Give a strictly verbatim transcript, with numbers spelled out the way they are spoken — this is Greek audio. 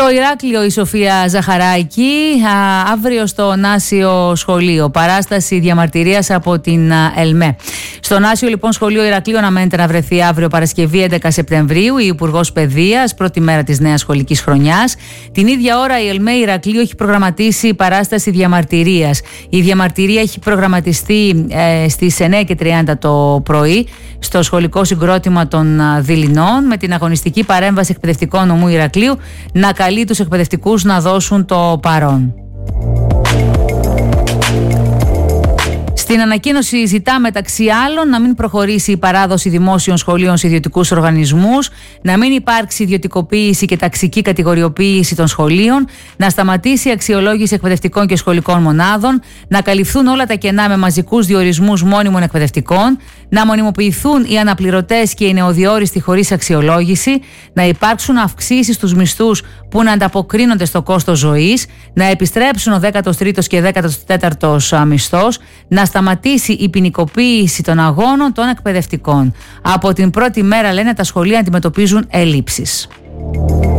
Στο Ηράκλειο η Σοφία Ζαχαράικη, α, αύριο στο Νάσιο Σχολείο, παράσταση διαμαρτυρίας από την α, ΕΛΜΕ. Στο Νάσιο λοιπόν Σχολείο Ηρακλείου αναμένεται να βρεθεί αύριο Παρασκευή έντεκα Σεπτεμβρίου η Υπουργός Παιδείας, πρώτη μέρα της νέας σχολικής χρονιάς. Την ίδια ώρα η ΕΛΜΕ Ηρακλείου έχει προγραμματίσει παράσταση διαμαρτυρίας. Η διαμαρτυρία έχει προγραμματιστεί ε, στις εννιά και τριάντα το πρωί στο σχολικό συγκρότημα των Δειλινών, με την αγωνιστική παρέμβαση εκπαιδευτικών νομού Ηρακλείου να καλεί τους εκπαιδευτικούς να δώσουν το παρόν. Στην ανακοίνωση ζητά μεταξύ άλλων να μην προχωρήσει η παράδοση δημόσιων σχολείων σε ιδιωτικούς οργανισμούς, να μην υπάρξει ιδιωτικοποίηση και ταξική κατηγοριοποίηση των σχολείων, να σταματήσει η αξιολόγηση εκπαιδευτικών και σχολικών μονάδων, να καλυφθούν όλα τα κενά με μαζικούς διορισμούς μόνιμων εκπαιδευτικών, να μονιμοποιηθούν οι αναπληρωτές και οι νεοδιόριστοι χωρίς αξιολόγηση, να υπάρξουν αυξήσεις στους μισθούς που να ανταποκρίνονται στο κόστος ζωής, να επιστρέψουν ο δέκατος τρίτος και δέκατος τέταρτος μισθός, να σταματήσει η ποινικοποίηση των αγώνων των εκπαιδευτικών. Από την πρώτη μέρα, λένε, τα σχολεία αντιμετωπίζουν ελλείψεις.